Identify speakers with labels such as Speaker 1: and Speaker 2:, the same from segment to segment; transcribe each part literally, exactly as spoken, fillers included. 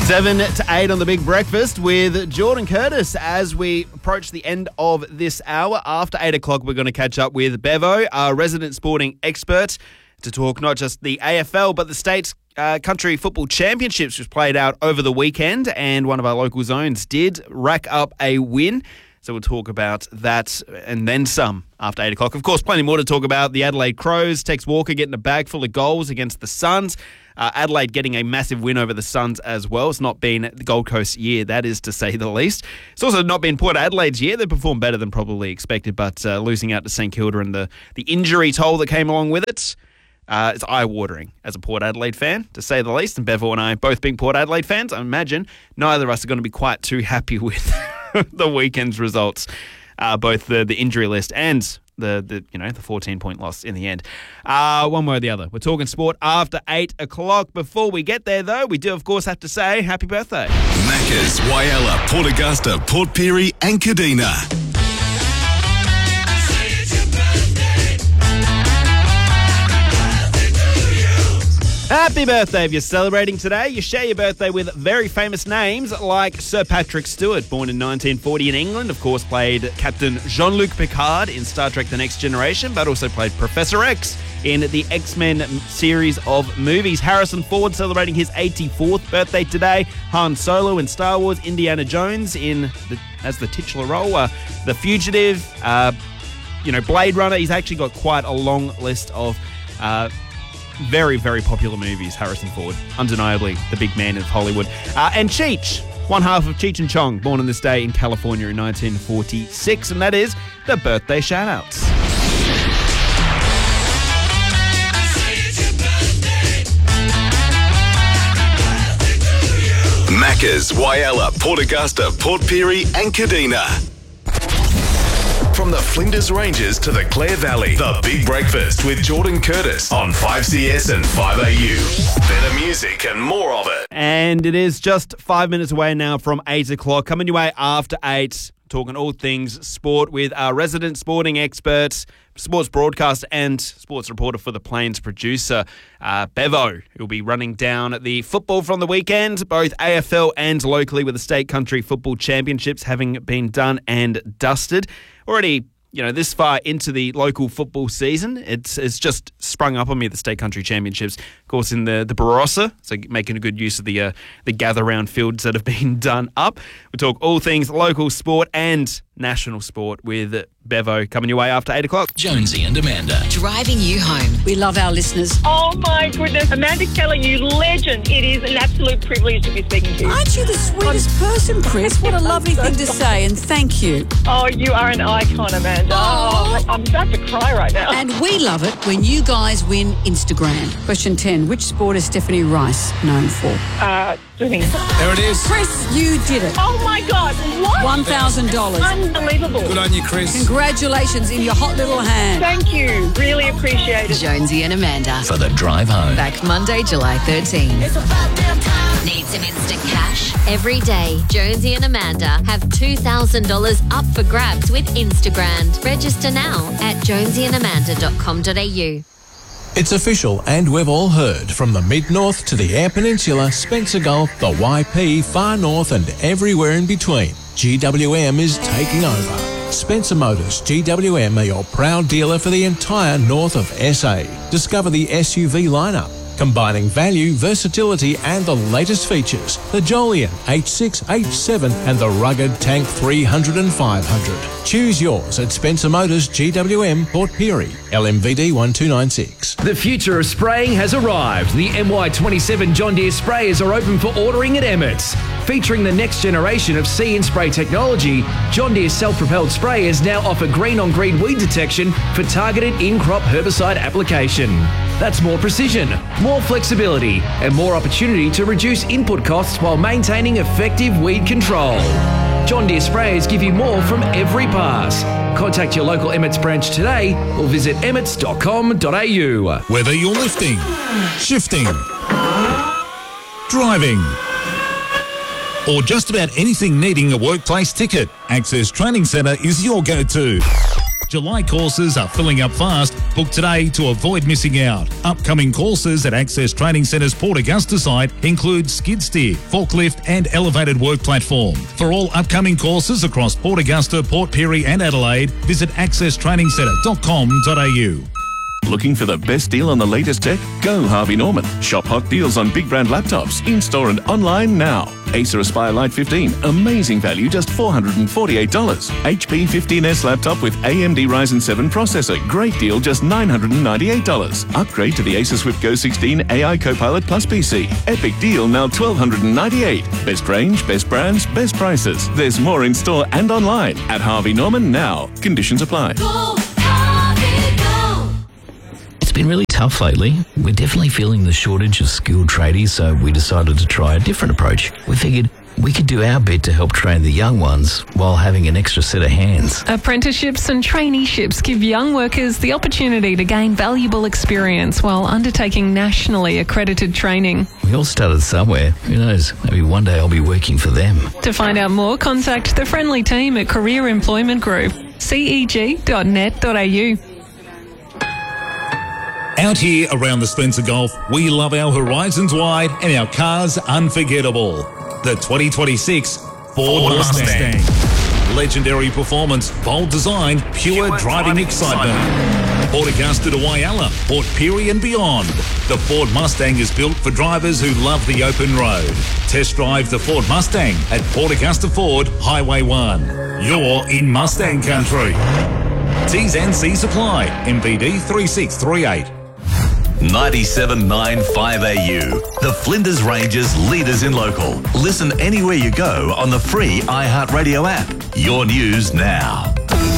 Speaker 1: Seven to eight on the Big Breakfast with Jordan Curtis as we approach the end of this hour. After eight o'clock, we're going to catch up with Bevo, our resident sporting expert, to talk not just the A F L, but the state's uh, country football championships, which played out over the weekend. And one of our local zones did rack up a win. So we'll talk about that and then some after eight o'clock. Of course, plenty more to talk about. The Adelaide Crows, Tex Walker getting a bag full of goals against the Suns. Uh, Adelaide getting a massive win over the Suns as well. It's not been the Gold Coast year, that is to say the least. It's also not been Port Adelaide's year. They performed better than probably expected, but uh, losing out to St Kilda and the, the injury toll that came along with it, uh, it's eye-watering as a Port Adelaide fan, to say the least. And Bevo and I both being Port Adelaide fans, I imagine neither of us are going to be quite too happy with the weekend's results, uh, both the, the injury list and the, the you know the fourteen-point loss in the end. Uh, one way or the other. We're talking sport after eight o'clock. Before we get there, though, we do, of course, have to say happy birthday.
Speaker 2: Macca's, Whyalla, Port Augusta, Port Pirie and Kadina.
Speaker 1: Happy birthday if you're celebrating today. You share your birthday with very famous names like Sir Patrick Stewart, born in nineteen forty in England, of course played Captain Jean-Luc Picard in Star Trek The Next Generation, but also played Professor X in the X-Men series of movies. Harrison Ford celebrating his eighty-fourth birthday today. Han Solo in Star Wars. Indiana Jones in the, as the titular role. Uh, the Fugitive, uh, you know, Blade Runner. He's actually got quite a long list of uh, very, very popular movies, Harrison Ford. Undeniably the big man of Hollywood. Uh, and Cheech, one half of Cheech and Chong, born on this day in California in nineteen forty-six. And that is the birthday shout-outs.
Speaker 2: Macca's, Whyalla, Port Augusta, Port Pirie and Kadina. From the Flinders Ranges to the Clare Valley, the Big Breakfast with Jordan Curtis on five C S and five A U. Better music and more of it.
Speaker 1: And it is just five minutes away now from eight o'clock. Coming your way after eight, talking all things sport with our resident sporting expert, sports broadcaster and sports reporter for the Plains producer, uh, Bevo, who'll be running down the football from the weekend, both A F L and locally, with the state country football championships having been done and dusted. Already, you know, this far into the local football season, it's it's just sprung up on me, the state country championships, of course, in the, the Barossa, so making a good use of the uh, the gather-round fields that have been done up. We talk all things local sport and national sport with Bevo coming your way after eight o'clock.
Speaker 3: Jonesy and Amanda.
Speaker 4: Driving you home.
Speaker 5: We love our listeners.
Speaker 6: Oh my goodness. Amanda Keller, you legend. It is an absolute privilege to be speaking to you.
Speaker 5: Aren't you the sweetest person, Chris? What a lovely thing to say, and thank you.
Speaker 6: Oh, you are an icon, Amanda. Oh, I'm about to cry right now.
Speaker 5: And we love it when you guys win Instagram. Question ten. Which sport is Stephanie Rice known for?
Speaker 6: Uh, swimming.
Speaker 3: There it is.
Speaker 5: Chris, you did it.
Speaker 6: Oh my God. What?
Speaker 5: one thousand dollars.
Speaker 6: Unbelievable.
Speaker 3: Good on you, Chris.
Speaker 5: Congratulations in your hot little hand.
Speaker 6: Thank you. Really appreciate it.
Speaker 4: Jonesy and Amanda.
Speaker 3: For the drive home.
Speaker 4: Back Monday, July thirteenth. Need some instant cash? Every day, Jonesy and Amanda have two thousand dollars up for grabs with Instagram. Register now at jonesy and amanda dot com dot a u.
Speaker 7: It's official, and we've all heard, from the Mid-North to the Eyre Peninsula, Spencer Gulf, the Y P, Far North and everywhere in between. G W M is taking over. Spencer Motors G W M are your proud dealer for the entire north of S A. Discover the S U V lineup, combining value, versatility and the latest features. The Jolion H six, H seven and the rugged Tank three hundred and five hundred. Choose yours at Spencer Motors G W M, Port Pirie, L M V D one two nine six.
Speaker 8: The future of spraying has arrived. The M Y twenty-seven John Deere sprayers are open for ordering at Emmett's. Featuring the next generation of See and Spray technology, John Deere self-propelled sprayers now offer green-on-green weed detection for targeted in-crop herbicide application. That's more precision, more flexibility, and more opportunity to reduce input costs while maintaining effective weed control. John Deere sprayers give you more from every pass. Contact your local Emmett's branch today or visit emmets dot com dot a u.
Speaker 2: Whether you're lifting, shifting, driving, or just about anything needing a workplace ticket, Access Training Centre is your go-to.
Speaker 9: July courses are filling up fast. Book today to avoid missing out. Upcoming courses at Access Training Centre's Port Augusta site include skid steer, forklift and elevated work platform. For all upcoming courses across Port Augusta, Port Pirie and Adelaide, visit access training centre dot com dot a u.
Speaker 2: Looking for the best deal on the latest tech? Go Harvey Norman. Shop hot deals on big brand laptops, in-store and online now. Acer Aspire Lite fifteen, amazing value, just four hundred forty-eight dollars. H P fifteen S laptop with A M D Ryzen seven processor, great deal, just nine hundred ninety-eight dollars. Upgrade to the Acer Swift Go sixteen A I Copilot Plus P C. Epic deal, now twelve ninety-eight dollars. Best range, best brands, best prices. There's more in store and online at Harvey Norman now. Conditions apply.
Speaker 10: Go, Harvey, go. It's been really tough lately. We're definitely feeling the shortage of skilled tradies, so we decided to try a different approach. We figured we could do our bit to help train the young ones while having an extra set of hands.
Speaker 11: Apprenticeships and traineeships give young workers the opportunity to gain valuable experience while undertaking nationally accredited training.
Speaker 10: We all started somewhere. Who knows? Maybe one day I'll be working for them.
Speaker 11: To find out more, contact the friendly team at Career Employment Group, c e g dot net dot a u.
Speaker 9: Out here around the Spencer Gulf, we love our horizons wide and our cars unforgettable. The twenty twenty-six Ford, Ford Mustang. Mustang. Legendary performance, bold design, pure, pure driving, driving excitement. excitement. Port Augusta to Whyalla, Port Pirie and beyond. The Ford Mustang is built for drivers who love the open road. Test drive the Ford Mustang at Port Augusta Ford, Highway one. You're in Mustang country. T's and C's apply. M V D three six three eight.
Speaker 2: ninety-seven point nine five A U. The Flinders Ranges leaders in local. Listen anywhere you go on the free iHeartRadio app. Your news now.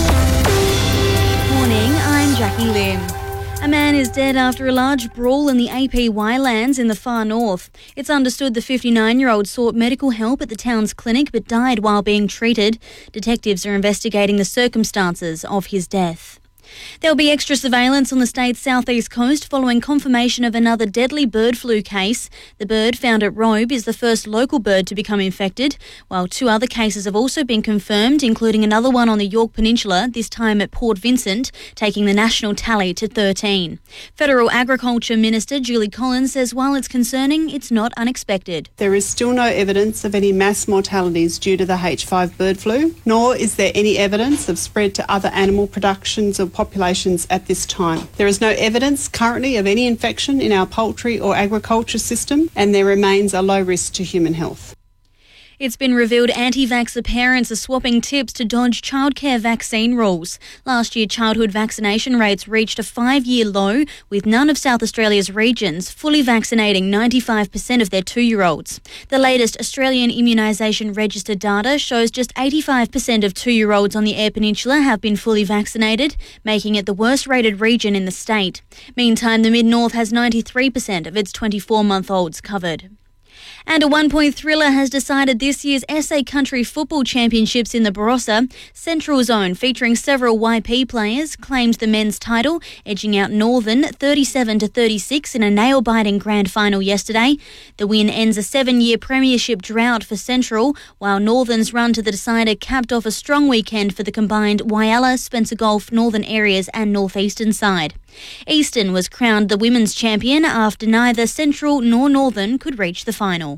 Speaker 12: Morning, I'm Jackie Lim. A man is dead after a large brawl in the A P Y lands in the far north. It's understood the fifty-nine-year-old sought medical help at the town's clinic but died while being treated. Detectives are investigating the circumstances of his death. There'll be extra surveillance on the state's southeast coast following confirmation of another deadly bird flu case. The bird found at Robe is the first local bird to become infected, while two other cases have also been confirmed, including another one on the Yorke Peninsula, this time at Port Vincent, taking the national tally to thirteen. Federal Agriculture Minister Julie Collins says while it's concerning, it's not unexpected.
Speaker 13: There is still no evidence of any mass mortalities due to the H five bird flu, nor is there any evidence of spread to other animal productions or populations at this time. There is no evidence currently of any infection in our poultry or agriculture system, and there remains a low risk to human health.
Speaker 12: It's been revealed anti-vaxxer parents are swapping tips to dodge childcare vaccine rules. Last year, childhood vaccination rates reached a five-year low, with none of South Australia's regions fully vaccinating ninety-five percent of their two-year-olds. The latest Australian Immunisation Register data shows just eighty-five percent of two-year-olds on the Eyre Peninsula have been fully vaccinated, making it the worst-rated region in the state. Meantime, the Mid-North has ninety-three percent of its twenty-four-month-olds covered. And a one-point thriller has decided this year's S A Country Football Championships in the Barossa. Central Zone, featuring several Y P players, claimed the men's title, edging out Northern thirty-seven to thirty-six in a nail-biting grand final yesterday. The win ends a seven-year premiership drought for Central, while Northern's run to the decider capped off a strong weekend for the combined Whyalla, Spencer Gulf, Northern Areas and Northeastern side. Eastern was crowned the women's champion after neither Central nor Northern could reach the final.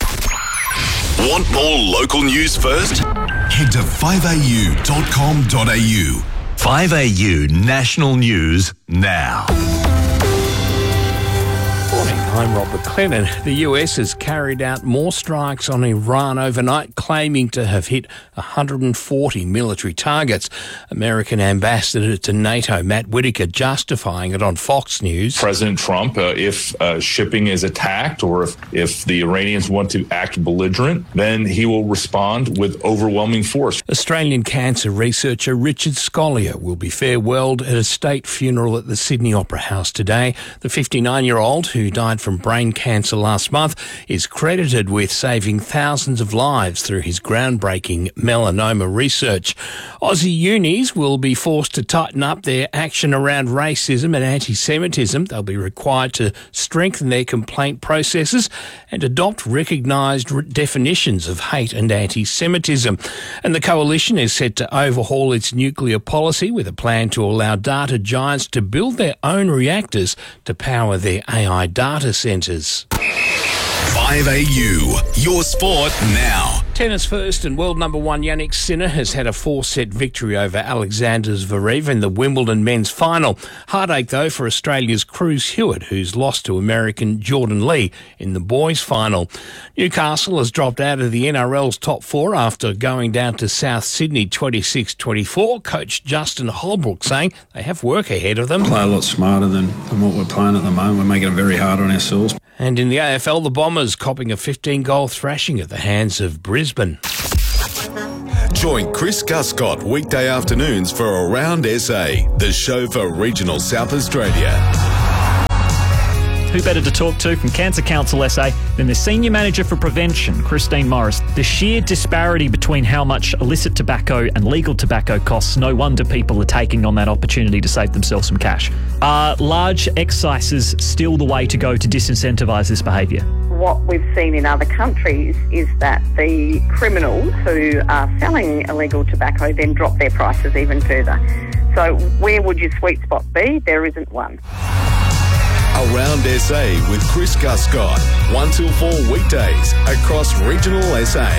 Speaker 2: Want more local news first? Head to five a u dot com dot a u. five A U National News now.
Speaker 14: Morning, I'm Robert Clennon. The U S has carried out more strikes on Iran overnight, claiming to have hit one hundred forty military targets. American Ambassador to NATO, Matt Whitaker, justifying it on Fox News.
Speaker 15: President Trump, uh, if uh, shipping is attacked or if, if the Iranians want to act belligerent, then he will respond with overwhelming force.
Speaker 14: Australian cancer researcher Richard Scolyer will be farewelled at a state funeral at the Sydney Opera House today. The fifty-nine-year-old who died from brain cancer last month, is credited with saving thousands of lives through his groundbreaking melanoma research. Aussie unis will be forced to tighten up their action around racism and anti-Semitism. They'll be required to strengthen their complaint processes and adopt recognised re- definitions of hate and anti-Semitism. And the coalition is set to overhaul its nuclear policy with a plan to allow data giants to build their own reactors to power their A I data centres.
Speaker 2: five A U, your sport now.
Speaker 14: Tennis first, and world number one Yannick Sinner has had a four-set victory over Alexander Zverev in the Wimbledon men's final. Heartache, though, for Australia's Cruz Hewitt, who's lost to American Jordan Lee in the boys' final. Newcastle has dropped out of the N R L's top four after going down to South Sydney twenty-six twenty-four. Coach Justin Holbrook saying they have work ahead of them.
Speaker 16: Play a lot smarter than, than what we're playing at the moment. We're making it very hard on ourselves.
Speaker 14: And in the A F L, the Bombers copping a fifteen-goal thrashing at the hands of Brisbane.
Speaker 2: Join Chris Guscott weekday afternoons for Around S A, the show for regional South Australia.
Speaker 17: Who better to talk to from Cancer Council S A than the Senior Manager for Prevention, Christine Morris. The sheer disparity between how much illicit tobacco and legal tobacco costs, no wonder people are taking on that opportunity to save themselves some cash. Are large excises still the way to go to disincentivise this behaviour?
Speaker 18: What we've seen in other countries is that the criminals who are selling illegal tobacco then drop their prices even further. So where would your sweet spot be? There isn't one.
Speaker 2: Around S A with Chris Guscott, one till four weekdays across regional S A.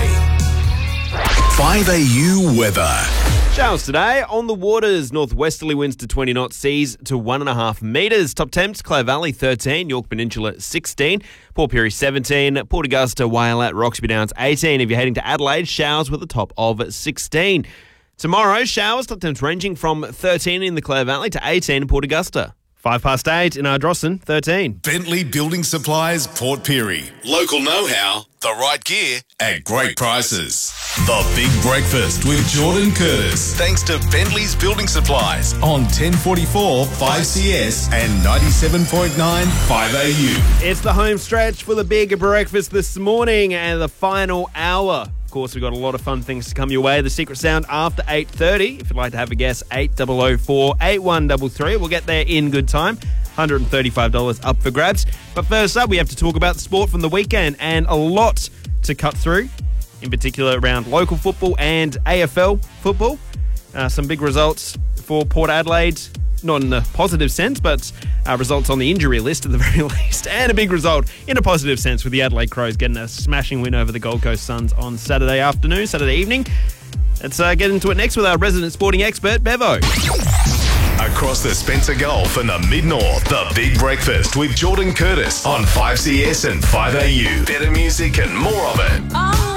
Speaker 2: five A U weather.
Speaker 1: Showers today on the waters. Northwesterly winds to twenty knots, seas to one and a half metres. Top temps, Clare Valley thirteen, York Peninsula sixteen, Port Pirie seventeen, Port Augusta, Waialat, Roxby Downs eighteen. If you're heading to Adelaide, showers with a top of sixteen. Tomorrow, showers, top temps ranging from thirteen in the Clare Valley to eighteen in Port Augusta. Five past eight in Ardrossan, thirteen.
Speaker 2: Bentley Building Supplies, Port Pirie. Local know-how, the right gear at great prices. The Big Breakfast with Jordan Curtis. Thanks to Bentley's Building Supplies on ten forty-four five C S and ninety-seven point nine five A U.
Speaker 1: It's the home stretch for the Big Breakfast this morning and the final hour. Of course, we've got a lot of fun things to come your way. The Secret Sound after eight thirty. If you'd like to have a guess, eight hundred four, eight one three three. We'll get there in good time. one hundred thirty-five dollars up for grabs. But first up, we have to talk about the sport from the weekend and a lot to cut through, in particular around local football and A F L football. Uh, some big results for Port Adelaide, not in a positive sense, but uh, results on the injury list at the very least. And a big result in a positive sense with the Adelaide Crows getting a smashing win over the Gold Coast Suns on Saturday afternoon, Saturday evening. Let's uh, get into it next with our resident sporting expert, Bevo.
Speaker 2: Across the Spencer Gulf and the Mid-North, the Big Breakfast with Jordan Curtis on five C S and five A U. Better music and more of it.
Speaker 19: Oh.